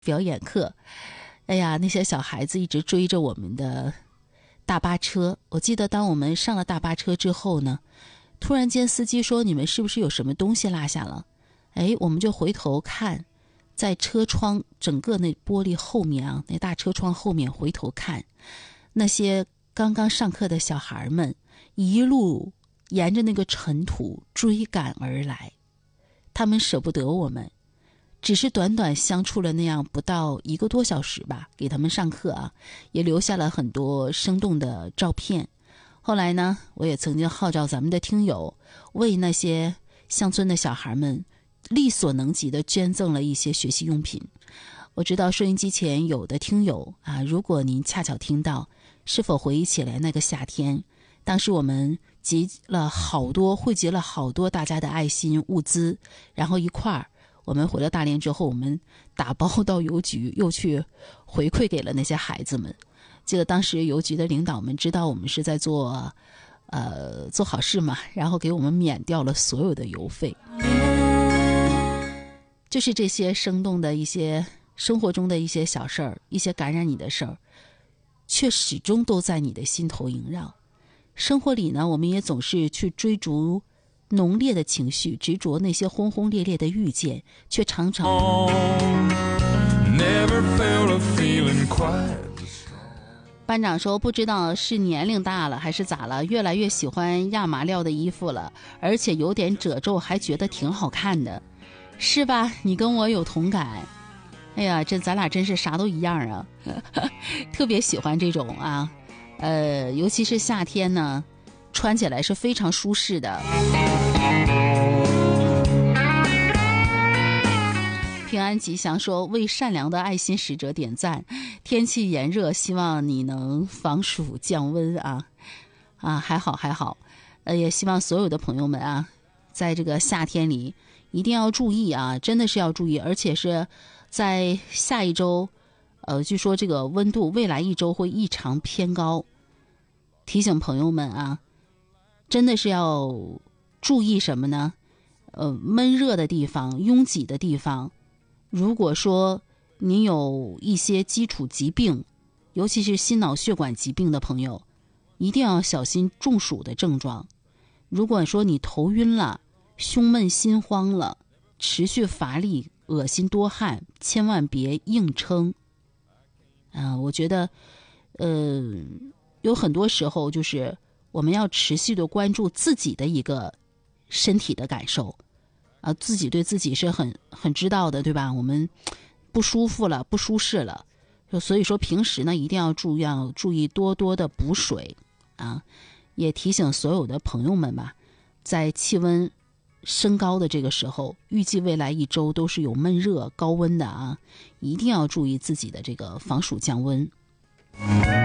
表演课。哎呀，那些小孩子一直追着我们的大巴车。我记得当我们上了大巴车之后呢，突然间司机说你们是不是有什么东西落下了？我们就回头看，在车窗整个那玻璃后面啊，那大车窗后面回头看，那些刚刚上课的小孩们一路沿着那个尘土追赶而来。他们舍不得我们，只是短短相处了那样不到1个多小时吧，给他们上课啊，也留下了很多生动的照片。后来呢，我也曾经号召咱们的听友为那些乡村的小孩们力所能及的捐赠了一些学习用品。我知道收音机前有的听友啊，如果您恰巧听到，是否回忆起来那个夏天，当时我们汇集了好多大家的爱心物资，然后一块儿我们回了大连之后，我们打包到邮局，又去回馈给了那些孩子们。记得当时邮局的领导们知道我们是在做好事嘛，然后给我们免掉了所有的邮费。就是这些生动的一些生活中的一些小事儿，一些感染你的事儿，却始终都在你的心头萦绕。生活里呢，我们也总是去追逐浓烈的情绪，执着那些轰轰烈烈的遇见，却常常班长说，不知道是年龄大了还是咋了，越来越喜欢亚麻料的衣服了，而且有点褶皱，还觉得挺好看的，是吧？你跟我有同感。哎呀，咱俩真是啥都一样啊特别喜欢这种啊，尤其是夏天呢，穿起来是非常舒适的。平安吉祥说，为善良的爱心使者点赞。天气炎热，希望你能防暑降温啊！还好，也希望所有的朋友们啊，在这个夏天里一定要注意啊，真的是要注意，而且是在下一周，据说这个温度未来1周会异常偏高，提醒朋友们啊，真的是要注意什么呢？闷热的地方、拥挤的地方，如果说您有一些基础疾病，尤其是心脑血管疾病的朋友，一定要小心中暑的症状。如果说你头晕了、胸闷心慌了、持续乏力、恶心多汗，千万别硬撑。我觉得有很多时候就是我们要持续的关注自己的一个身体的感受啊，自己对自己是很知道的，对吧？我们不舒服了，不舒适了，所以说平时呢一定要注意多多的补水啊。也提醒所有的朋友们吧，在气温升高的这个时候，预计未来1周都是有闷热高温的啊，一定要注意自己的这个防暑降温。